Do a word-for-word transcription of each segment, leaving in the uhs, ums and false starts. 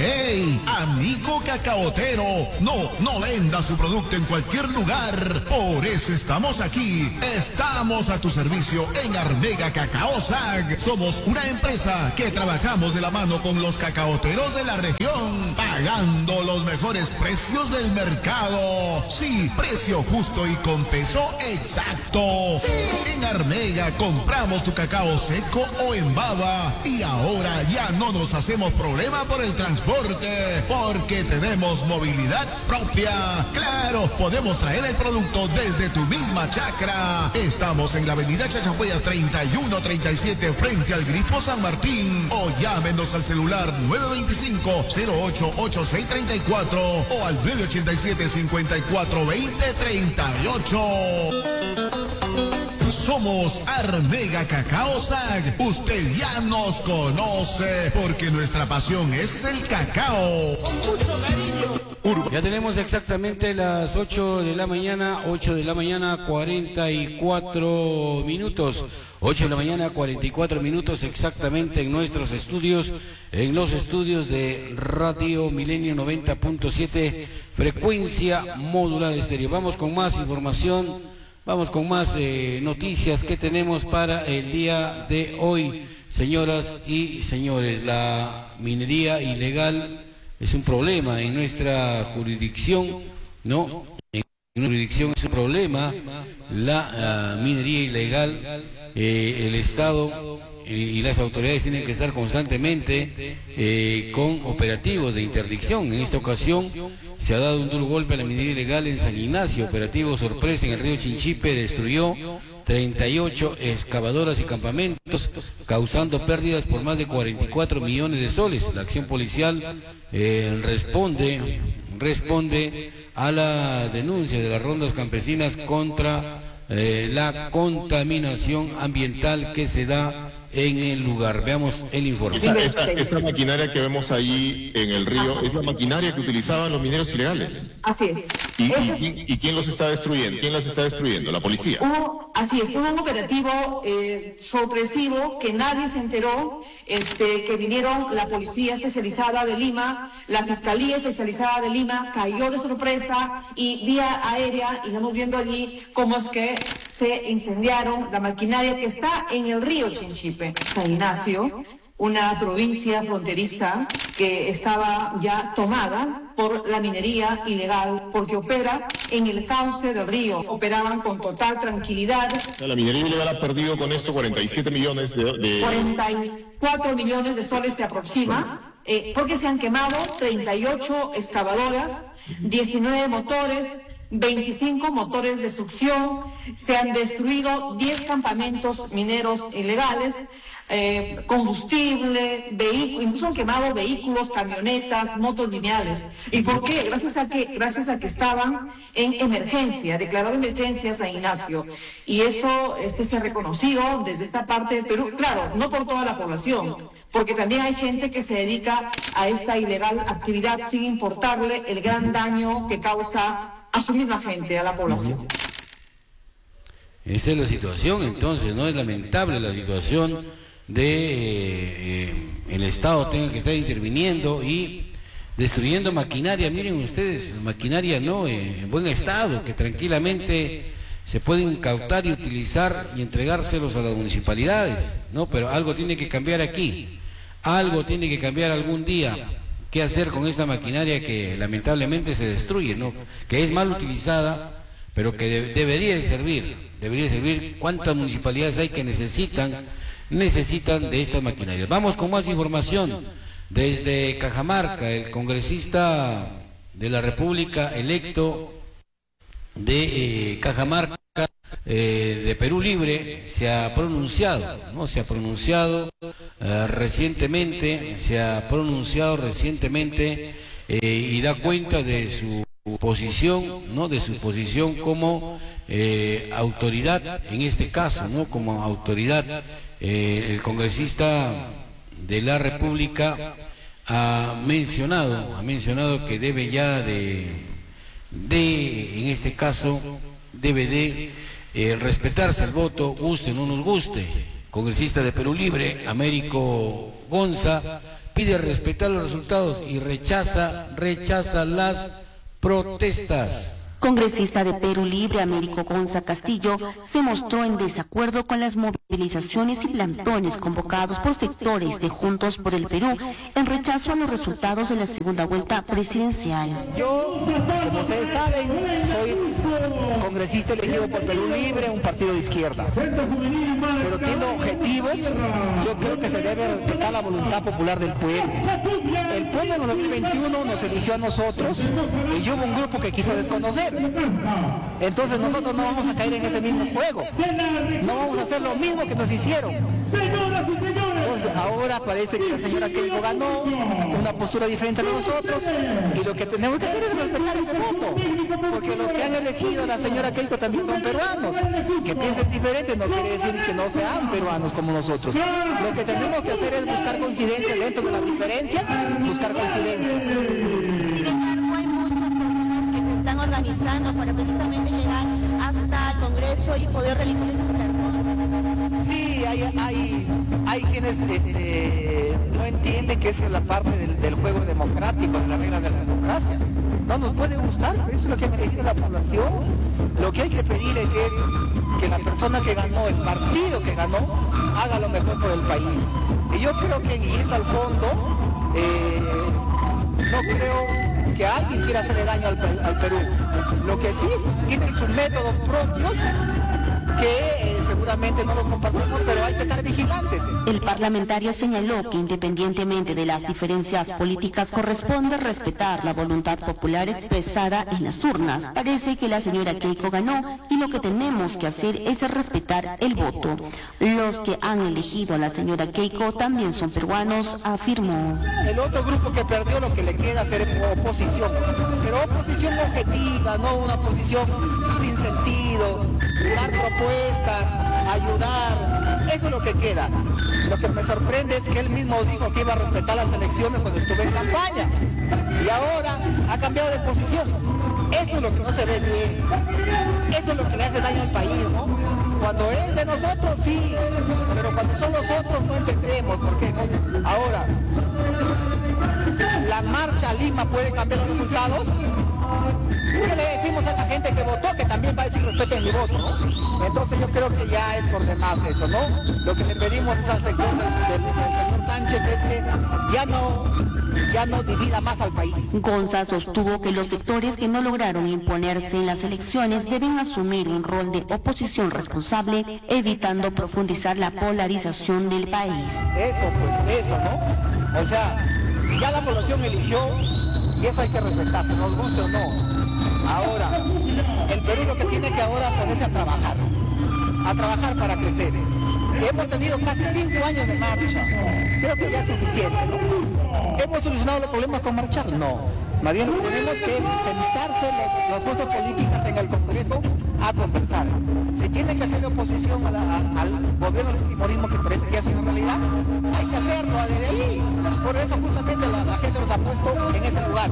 ¡Hey! Amigo cacaotero, no, no venda su producto en cualquier lugar. Por eso estamos aquí. Estamos a tu servicio en Armega Cacao S A G. Somos una empresa que trabajamos de la mano con los cacaoteros de la región, pagando los mejores precios del mercado. Sí, precio justo y con peso exacto. Sí. En Armega compramos tu cacao seco o en baba y ahora ya no nos hacemos problema por el transporte porque tenemos movilidad propia. Claro, podemos traer el producto desde tu misma chacra. Estamos en la avenida Chachapoyas treinta y uno treinta y siete frente al Grifo San Martín o llámenos al celular nueve dos cinco, cero ocho ocho seis tres cuatro o al nueve ocho siete, cinco cuatro dos cero tres ocho. Somos Armega Cacao S A G. Usted ya nos conoce porque nuestra pasión es el cacao. Con mucho cariño. Ya tenemos exactamente las ocho de la mañana, ocho de la mañana, cuarenta y cuatro minutos. ocho de la mañana, cuarenta y cuatro minutos exactamente en nuestros estudios, en los estudios de Radio Milenio noventa punto siete, frecuencia modulada estéreo. Vamos con más información. Vamos con más eh, noticias que tenemos para el día de hoy, señoras y señores. La minería ilegal es un problema en nuestra jurisdicción, ¿no? En nuestra jurisdicción es un problema la uh, minería ilegal. Eh, el Estado y las autoridades tienen que estar constantemente eh, con operativos de interdicción. En esta ocasión se ha dado un duro golpe a la minería ilegal en San Ignacio. Operativo sorpresa en el río Chinchipe destruyó treinta y ocho excavadoras y campamentos, causando pérdidas por más de cuarenta y cuatro millones de soles. La acción policial eh, responde, responde a la denuncia de las rondas campesinas contra eh, la contaminación ambiental que se da en el lugar. Veamos el informe. Esa, esa, esa maquinaria que vemos ahí en el río es la maquinaria que utilizaban los mineros ilegales. Así es. ¿Y, y, y quién los está destruyendo? ¿Quién las está destruyendo? ¿La policía? Hubo, así es, hubo un operativo eh, sorpresivo que nadie se enteró, este, que vinieron la Policía Especializada de Lima, la Fiscalía Especializada de Lima, cayó de sorpresa y vía aérea, y estamos viendo allí cómo es que se incendiaron la maquinaria que está en el río Chinchipe. San Ignacio, una provincia fronteriza que estaba ya tomada por la minería ilegal, porque opera en el cauce del río, operaban con total tranquilidad. La minería ilegal ha perdido con esto cuarenta y siete millones de... de... cuarenta y cuatro millones de soles se aproxima, eh, porque se han quemado treinta y ocho excavadoras, diecinueve motores, veinticinco motores de succión, se han destruido diez campamentos mineros ilegales, eh, combustible, vehículos, incluso han quemado vehículos, camionetas, motos lineales. ¿Y por qué? Gracias a que, gracias a que estaban en emergencia, declarado emergencia San Ignacio. Y eso este, se ha reconocido desde esta parte del Perú, claro, no por toda la población, porque también hay gente que se dedica a esta ilegal actividad sin importarle el gran daño que causa a su misma gente, a la población. Esa es la situación, entonces, ¿no? Es lamentable la situación de eh, eh, el Estado tenga que estar interviniendo y destruyendo maquinaria. Miren ustedes, maquinaria no eh, en buen estado, que tranquilamente se pueden incautar y utilizar y entregárselos a las municipalidades, ¿no? Pero algo tiene que cambiar aquí, algo tiene que cambiar algún día. ¿Qué hacer con esta maquinaria que lamentablemente se destruye, ¿no? Que es mal utilizada, pero que de, debería servir, debería servir. ¿Cuántas municipalidades hay que necesitan, necesitan de estas maquinarias? Vamos con más información. Desde Cajamarca, el congresista de la República electo de eh, Cajamarca, eh, de Perú Libre, se ha pronunciado, ¿no? Se ha pronunciado eh, recientemente, se ha pronunciado recientemente eh, y da cuenta de su posición, ¿no? De su posición como eh, autoridad, en este caso, ¿no? Como autoridad, eh, el congresista de la República ha mencionado, ha mencionado que debe ya de, de en este caso, debe de eh, respetarse el voto, guste o no nos guste. Congresista de Perú Libre, Américo Gonza, pide respetar los resultados y rechaza, rechaza las protestas. Congresista de Perú Libre, Américo Gonza Castillo, se mostró en desacuerdo con las movilizaciones y plantones convocados por sectores de Juntos por el Perú en rechazo a los resultados de la segunda vuelta presidencial. Yo, como ustedes saben, soy congresista elegido por Perú Libre, un partido de izquierda, pero tiene objetivos. Yo creo que se debe respetar la voluntad popular del pueblo. El pueblo en el dos mil veintiuno nos eligió a nosotros y hubo un grupo que quiso desconocer. Entonces nosotros no vamos a caer en ese mismo juego, no vamos a hacer lo mismo que nos hicieron. Entonces ahora parece que la señora Keiko ganó una postura diferente a nosotros y lo que tenemos que hacer es respetar ese voto, porque los que han elegido a la señora Keiko también son peruanos. Que piensen diferente no quiere decir que no sean peruanos como nosotros. Lo que tenemos que hacer es buscar coincidencias dentro de las diferencias, buscar coincidencias. Sin embargo, hay muchas personas que se están organizando para precisamente llegar hasta el Congreso y poder realizar estos plantones. Sí, hay, hay, hay quienes este, no entienden que esa es la parte del, del juego democrático, de la regla de la democracia. No nos puede gustar, eso es lo que ha elegido la población. Lo que hay que pedirle es que la persona que ganó, el partido que ganó, haga lo mejor por el país. Y yo creo que ir al fondo, eh, no creo que alguien quiera hacerle daño al, al Perú. Lo que sí tienen sus métodos propios que eh, seguramente no los compartimos, pero hay que estar vigilantes. El parlamentario señaló que independientemente de las diferencias políticas corresponde respetar la voluntad popular expresada en las urnas. Parece que la señora Keiko ganó y lo que tenemos que hacer es respetar el voto. Los que han elegido a la señora Keiko también son peruanos, afirmó. El otro grupo que perdió lo que le queda hacer oposición, pero oposición objetiva, no una oposición sin sentido, dar propuestas, ayudar, eso es lo que queda. Lo que me sorprende es que él mismo dijo que iba a respetar las elecciones cuando estuvo en campaña y ahora ha cambiado de posición. Eso es lo que no se ve bien, eso es lo que le hace daño al país, ¿no? Cuando es de nosotros sí, pero cuando son los otros no entendemos por qué, ¿no? Ahora, ¿la marcha a Lima puede cambiar los resultados? ¿Qué le decimos a esa gente que votó que también va a decir respeten mi voto, ¿no? Entonces yo creo que ya es por demás eso, ¿no? Lo que le pedimos al sector del, del, del señor Sánchez es que ya no, ya no divida más al país. Gonza sostuvo que los sectores que no lograron imponerse en las elecciones deben asumir un rol de oposición responsable, evitando profundizar la polarización del país. Eso, pues, eso, ¿no? O sea, ya la población eligió y eso hay que respetarse, nos guste o no. Ahora, el Perú lo que tiene que ahora ponerse a trabajar, a trabajar para crecer. Hemos tenido casi cinco años de marcha, creo que ya es suficiente, ¿no? ¿Hemos solucionado los problemas con marchar? No. Más bien lo que tenemos que es sentarse las, las fuerzas políticas en el Congreso a conversar. Si tienen que hacer oposición a la, a, al gobierno del fujimorismo, que parece que ya es una realidad, hay que hacerlo desde ahí. Por eso justamente la, la gente nos ha puesto en ese lugar.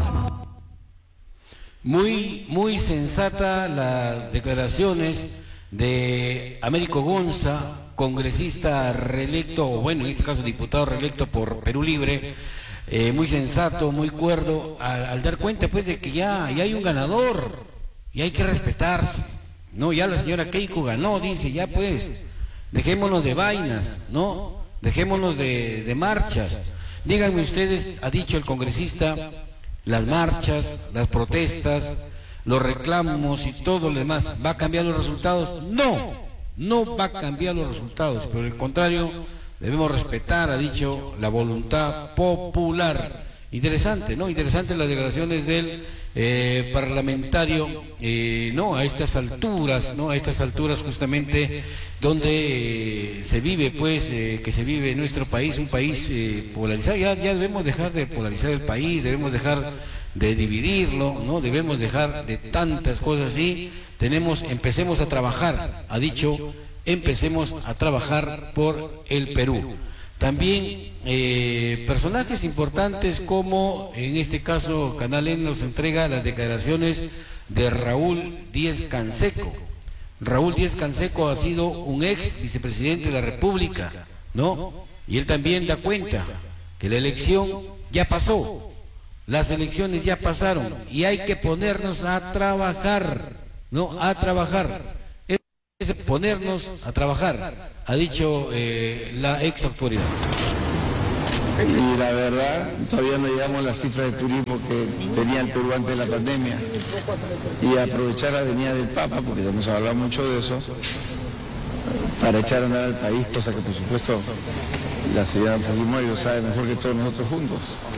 Muy, muy sensata las declaraciones de Américo Gonza, congresista reelecto, o bueno, en este caso diputado reelecto por Perú Libre, eh, muy sensato, muy cuerdo, al, al dar cuenta pues de que ya, ya hay un ganador y hay que respetarse, ¿no? Ya la señora Keiko ganó, dice, ya pues, dejémonos de vainas, ¿no? Dejémonos de, de marchas. Díganme ustedes, ha dicho el congresista, las marchas, las protestas, los reclamos y todo lo demás, ¿va a cambiar los resultados? No, no va a cambiar los resultados, por el contrario, debemos respetar, ha dicho, la voluntad popular. Interesante, ¿no? Interesante las declaraciones del eh, parlamentario, eh, ¿no? A estas alturas, ¿no? A estas alturas justamente donde eh, se vive, pues, eh, que se vive en nuestro país, un país eh, polarizado. Ya, ya debemos dejar de polarizar el país, debemos dejar de dividirlo, ¿no? Debemos dejar de tantas cosas así. Tenemos, empecemos a trabajar, ha dicho, empecemos a trabajar por el Perú. También eh, personajes importantes como, en este caso, Canal N nos entrega las declaraciones de Raúl Díez Canseco. Raúl Díez Canseco ha sido un ex vicepresidente de la República, ¿no? Y él también da cuenta que la elección ya pasó, las elecciones ya pasaron y hay que ponernos a trabajar, ¿no? A trabajar, es ponernos a trabajar, ha dicho eh, la ex autoridad. Y la verdad, todavía no llegamos a las cifras de turismo que tenía el Perú antes de la pandemia. Y aprovechar la venida del Papa, porque hemos hablado mucho de eso, para echar a andar al país, cosa que por supuesto la señora Fujimori lo sabe mejor que todos nosotros juntos.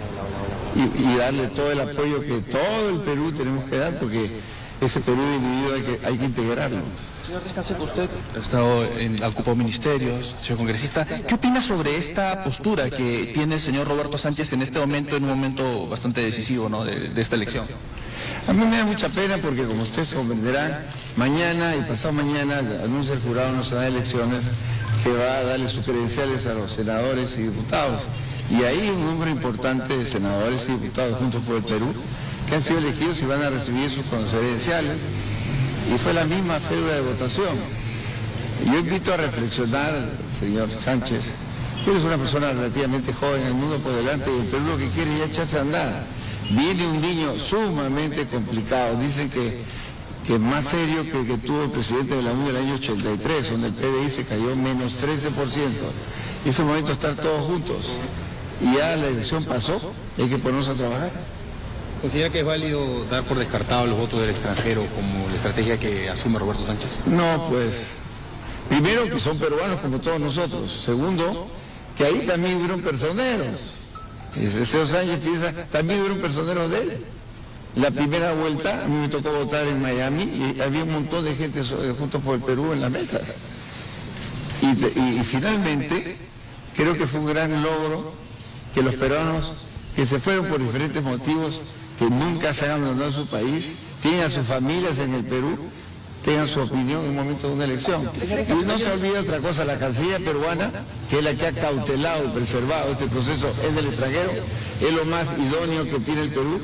Y, y darle todo el apoyo que todo el Perú tenemos que dar, porque ese Perú dividido hay que, hay que integrarlo. Señor Canseco, usted ha estado en, ha ocupado ministerios, señor congresista. ¿Qué opina sobre esta postura que tiene el señor Roberto Sánchez en este momento, en un momento bastante decisivo, ¿no?, de, de esta elección? A mí me da mucha pena porque, como ustedes comprenderán, mañana y pasado mañana anuncia el Jurado Nacional de Elecciones que va a darle sus credenciales a los senadores y diputados. Y ahí un número importante de senadores y diputados juntos por el Perú que han sido elegidos y van a recibir sus credenciales. Y fue la misma cédula de votación. Yo invito a reflexionar, señor Sánchez, que eres una persona relativamente joven, el mundo por delante, y el Perú lo que quiere es ya echarse a andar. Viene un niño sumamente complicado, dicen que, que más serio que el que tuvo el presidente de la U N E en el año ochenta y tres, donde el P B I se cayó menos trece por ciento. Y es el momento de estar todos juntos. Y ya la elección pasó, hay que ponernos a trabajar. ¿Considera que es válido dar por descartado los votos del extranjero como la estrategia que asume Roberto Sánchez? No, pues, primero que son peruanos como todos nosotros. Segundo, que ahí también hubieron personeros. El señor Sánchez piensa, también hubieron personeros de él. La primera vuelta, a mí me tocó votar en Miami y había un montón de gente juntos por el Perú en las mesas. Y, y, y finalmente, creo que fue un gran logro que los peruanos que se fueron por diferentes motivos, que nunca se han abandonado su país, tienen a sus familias en el Perú, tengan su opinión en un momento de una elección. Y no se olvide otra cosa, la Cancillería peruana, que es la que ha cautelado y preservado este proceso, es del extranjero, es lo más idóneo que tiene el Perú.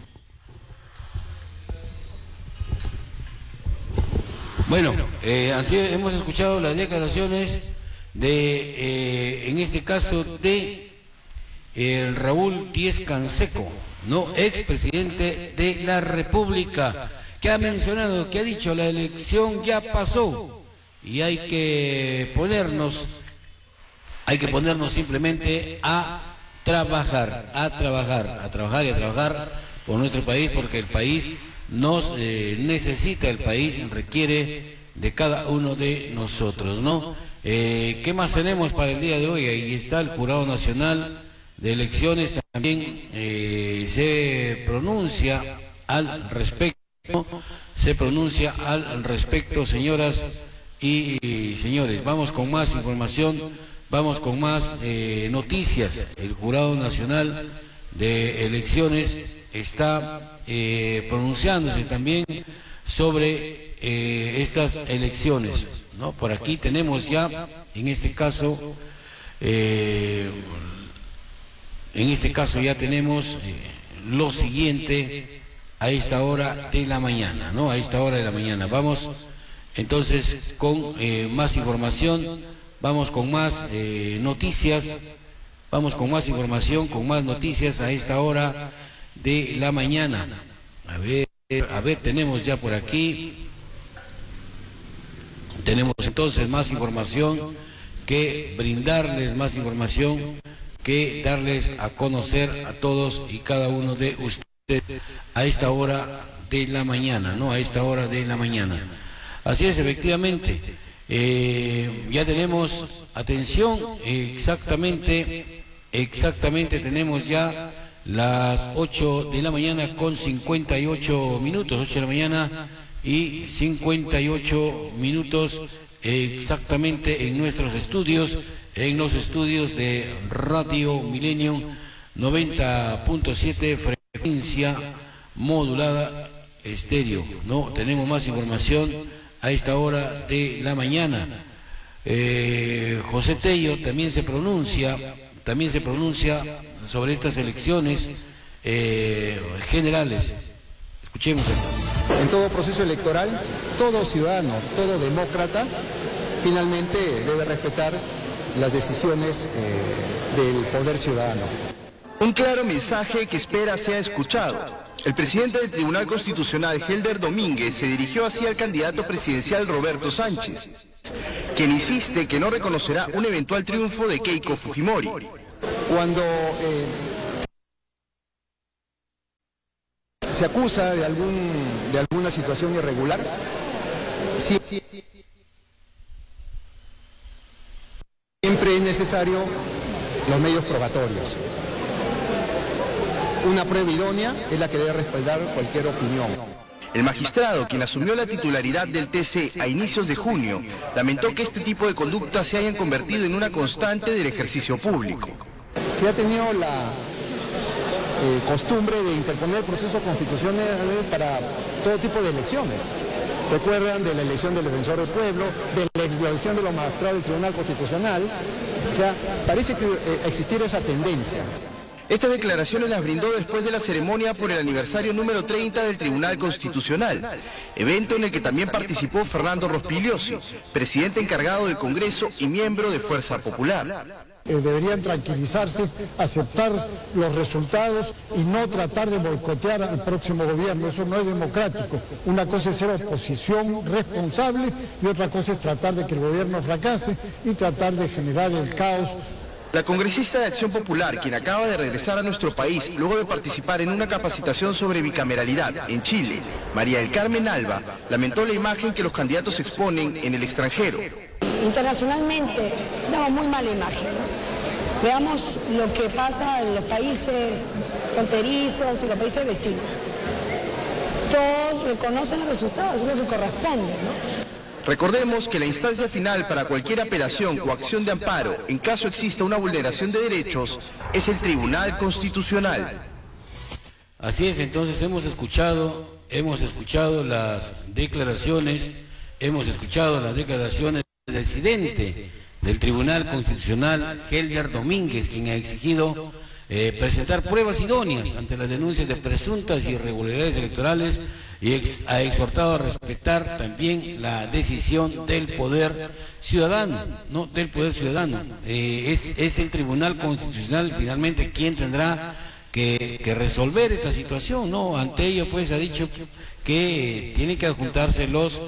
Bueno, eh, así hemos escuchado las declaraciones de, eh, en este caso, de el Raúl Díez Canseco, ¿no?, expresidente de la República, que ha mencionado, que ha dicho, la elección ya pasó y hay que ponernos, hay que ponernos simplemente a trabajar, a trabajar, a trabajar y a trabajar por nuestro país, porque el país nos eh, necesita, el país requiere de cada uno de nosotros, ¿no? Eh, ¿Qué más tenemos para el día de hoy? Ahí está el Jurado Nacional de Elecciones, también eh, se pronuncia al respecto, se pronuncia al respecto, señoras y, y señores. Vamos con más información, vamos con más eh, noticias. El Jurado Nacional de Elecciones está eh, pronunciándose también sobre eh, estas elecciones, ¿no? Por aquí tenemos ya, en este caso, eh, En este caso ya tenemos eh, lo siguiente a esta hora de la mañana, ¿no? A esta hora de la mañana. Vamos entonces con eh, más información, vamos con más eh, noticias, vamos con más información, con más noticias a esta hora de la mañana. A ver, a ver, tenemos ya por aquí, tenemos entonces más información que brindarles, más información que darles a conocer a todos y cada uno de ustedes a esta hora de la mañana, ¿no? A esta hora de la mañana. Así es, efectivamente, eh, ya tenemos, atención, exactamente, exactamente tenemos ya las ocho de la mañana con cincuenta y ocho minutos, ocho de la mañana y cincuenta y ocho minutos exactamente en nuestros estudios, en los estudios de Radio Millennium noventa punto siete, frecuencia modulada estéreo, ¿no? Tenemos más información a esta hora de la mañana. Eh, José Tello también se pronuncia, también se pronuncia sobre estas elecciones eh, generales. Escuchemos. En todo proceso electoral, todo ciudadano, todo demócrata, finalmente debe respetar las decisiones eh, del poder ciudadano. Un claro mensaje que espera sea escuchado. El presidente del Tribunal Constitucional, Helder Domínguez, se dirigió hacia el candidato presidencial Roberto Sánchez, quien insiste que no reconocerá un eventual triunfo de Keiko Fujimori. Cuando eh, se acusa de, algún, de alguna situación irregular, sí, sí, sí, siempre es necesario los medios probatorios. Una prueba idónea es la que debe respaldar cualquier opinión. El magistrado, quien asumió la titularidad del T C a inicios de junio, lamentó que este tipo de conductas se hayan convertido en una constante del ejercicio público. Se ha tenido la eh, costumbre de interponer procesos constitucionales para todo tipo de elecciones. Recuerdan de la elección del defensor del pueblo, de la elección de los magistrados del Tribunal Constitucional. O sea, parece que eh, existiera esa tendencia. Estas declaraciones las brindó después de la ceremonia por el aniversario número treinta del Tribunal Constitucional, evento en el que también participó Fernando Rospigliosi, presidente encargado del Congreso y miembro de Fuerza Popular. Eh, deberían tranquilizarse, aceptar los resultados y no tratar de boicotear al próximo gobierno. Eso no es democrático. Una cosa es ser oposición responsable y otra cosa es tratar de que el gobierno fracase y tratar de generar el caos. La congresista de Acción Popular, quien acaba de regresar a nuestro país luego de participar en una capacitación sobre bicameralidad en Chile, María del Carmen Alba, lamentó la imagen que los candidatos exponen en el extranjero. Internacionalmente damos muy mala imagen. Veamos lo que pasa en los países fronterizos y los países vecinos. Todos reconocen los resultados, es lo que corresponde, ¿no? Recordemos que la instancia final para cualquier apelación o acción de amparo, en caso exista una vulneración de derechos, es el Tribunal Constitucional. Así es, entonces hemos escuchado, hemos escuchado las declaraciones, hemos escuchado las declaraciones del presidente del Tribunal Constitucional, Helder Domínguez, quien ha exigido eh, presentar pruebas idóneas ante las denuncias de presuntas irregularidades electorales y ex, ha exhortado a respetar también la decisión del poder ciudadano, no del poder ciudadano. Eh, es, es el Tribunal Constitucional finalmente quien tendrá que, que resolver esta situación, ¿no? Ante ello, pues, ha dicho que tienen que adjuntarse los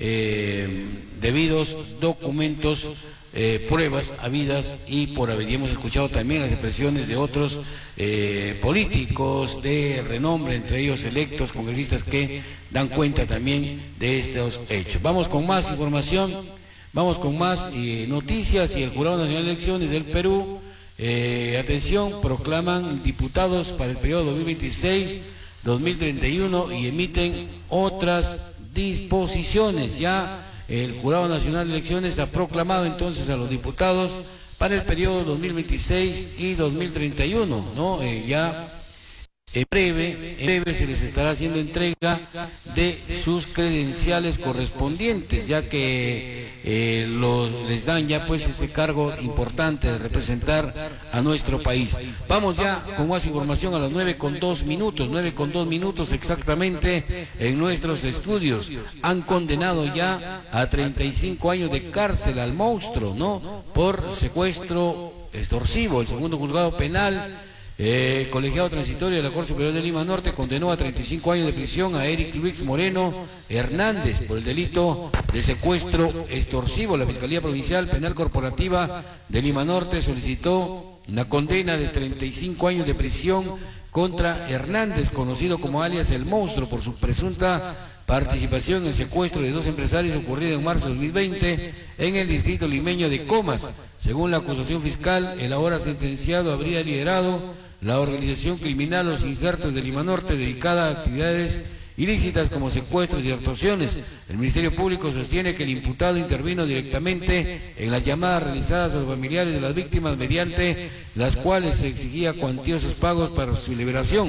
eh, debidos documentos, Eh, pruebas habidas y por haber. Y hemos escuchado también las expresiones de otros eh, políticos de renombre, entre ellos electos, congresistas, que dan cuenta también de estos hechos. Vamos con más información, vamos con más eh, noticias. Y el Jurado Nacional de Elecciones del Perú, eh, atención, proclaman diputados para el periodo dos mil veintiséis dos mil treinta y uno y emiten otras disposiciones. Ya el Jurado Nacional de Elecciones ha proclamado entonces a los diputados para el periodo dos mil veintiséis y dos mil treinta y uno, ¿no? Eh, ya en breve, en breve se les estará haciendo entrega de sus credenciales correspondientes, ya que eh, lo, les dan ya pues ese cargo importante de representar a nuestro país. Vamos ya con más información a las nueve con dos minutos, nueve con dos minutos exactamente en nuestros estudios. Han condenado ya a treinta y cinco años de cárcel al monstruo, ¿no? Por secuestro extorsivo. El segundo juzgado penal, Eh, el colegiado transitorio de la Corte Superior de Lima Norte, condenó a treinta y cinco años de prisión a Eric Luis Moreno Hernández por el delito de secuestro extorsivo. La Fiscalía Provincial Penal Corporativa de Lima Norte solicitó una condena de treinta y cinco años de prisión contra Hernández, conocido como alias El Monstruo, por su presunta participación en el secuestro de dos empresarios ocurrido en marzo de dos mil veinte en el distrito limeño de Comas. Según la acusación fiscal, el ahora sentenciado habría liderado la organización criminal Los Injertos de Lima Norte, dedicada a actividades ilícitas como secuestros y extorsiones. El Ministerio Público sostiene que el imputado intervino directamente en las llamadas realizadas a los familiares de las víctimas, mediante las cuales se exigía cuantiosos pagos para su liberación.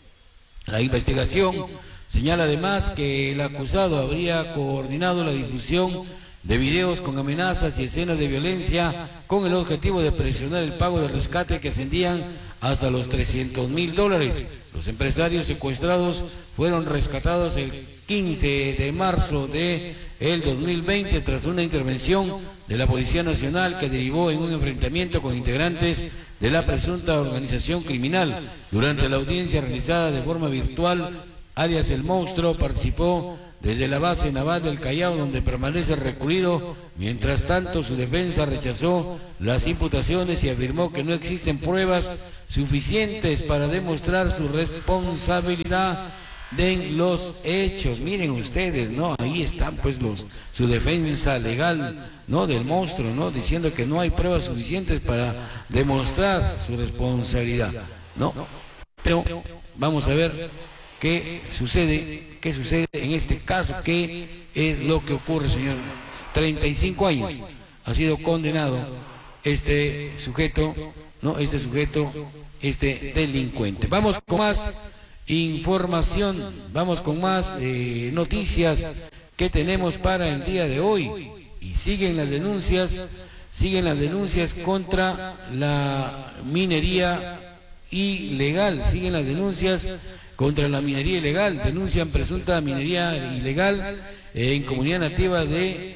La investigación señala además que el acusado habría coordinado la difusión de videos con amenazas y escenas de violencia con el objetivo de presionar el pago de rescate, que ascendían hasta los trescientos mil dólares. Los empresarios secuestrados fueron rescatados el quince de marzo de el dos mil veinte tras una intervención de la Policía Nacional que derivó en un enfrentamiento con integrantes de la presunta organización criminal. Durante la audiencia realizada de forma virtual, alias El Monstruo participó desde la base naval del Callao, donde permanece recluido. Mientras tanto, su defensa rechazó las imputaciones y afirmó que no existen pruebas suficientes para demostrar su responsabilidad de los hechos. Miren ustedes, ¿no? Ahí están pues los su defensa legal, ¿no? Del Monstruo, ¿no? Diciendo que no hay pruebas suficientes para demostrar su responsabilidad, ¿no? Pero vamos a ver qué sucede, qué sucede en este caso, qué es lo que ocurre, señor. treinta y cinco años ha sido condenado este sujeto, ¿no? Este sujeto, este delincuente. Vamos con más información, vamos con más eh, noticias que tenemos para el día de hoy. Y siguen las denuncias, siguen las denuncias contra la minería ilegal, siguen las denuncias contra la minería ilegal, denuncian presunta minería ilegal en comunidad nativa de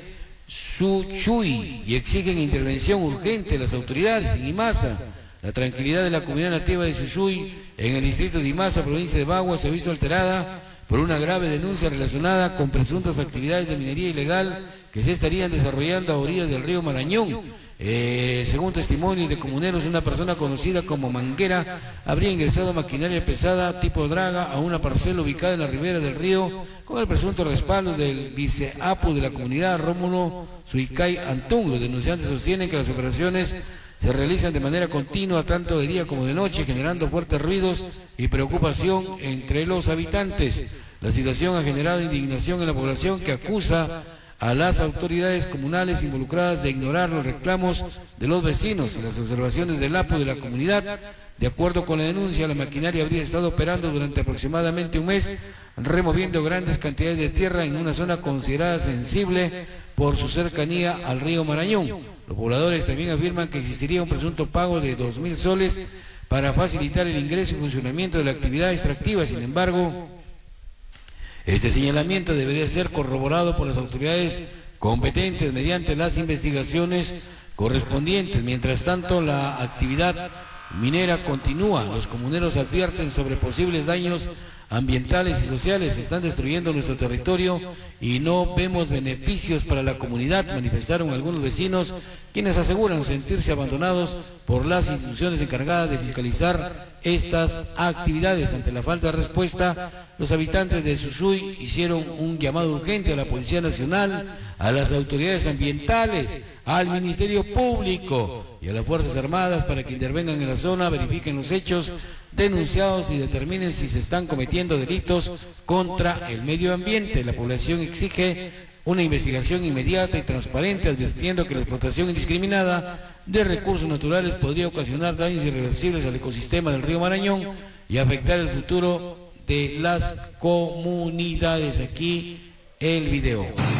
Suchuy y exigen intervención urgente de las autoridades en Imasa. La tranquilidad de la comunidad nativa de Suchuy en el distrito de Imasa, provincia de Bagua, se ha visto alterada por una grave denuncia relacionada con presuntas actividades de minería ilegal que se estarían desarrollando a orillas del río Marañón. Eh, según testimonios de comuneros, una persona conocida como Manguera habría ingresado maquinaria pesada tipo draga a una parcela ubicada en la ribera del río con el presunto respaldo del viceapu de la comunidad, Rómulo Suicay Antún. Los denunciantes sostienen que las operaciones se realizan de manera continua, tanto de día como de noche, generando fuertes ruidos y preocupación entre los habitantes. La situación ha generado indignación en la población, que acusa a las autoridades comunales involucradas de ignorar los reclamos de los vecinos y las observaciones del APU de la comunidad. De acuerdo con la denuncia, la maquinaria habría estado operando durante aproximadamente un mes, removiendo grandes cantidades de tierra en una zona considerada sensible por su cercanía al río Marañón. Los pobladores también afirman que existiría un presunto pago de dos mil soles para facilitar el ingreso y funcionamiento de la actividad extractiva. Sin embargo, este señalamiento debería ser corroborado por las autoridades competentes mediante las investigaciones correspondientes. Mientras tanto, la actividad minera continúa. Los comuneros advierten sobre posibles daños ambientales y sociales. Se están destruyendo nuestro territorio y no vemos beneficios para la comunidad, manifestaron algunos vecinos, quienes aseguran sentirse abandonados por las instituciones encargadas de fiscalizar estas actividades. Ante la falta de respuesta, los habitantes de Suchuy hicieron un llamado urgente a la Policía Nacional, a las autoridades ambientales, al Ministerio Público y a las Fuerzas Armadas para que intervengan en la zona, verifiquen los hechos denunciados y determinen si se están cometiendo delitos contra el medio ambiente. La población exige una investigación inmediata y transparente, advirtiendo que la explotación indiscriminada de recursos naturales podría ocasionar daños irreversibles al ecosistema del río Marañón y afectar el futuro de las comunidades. Aquí el video.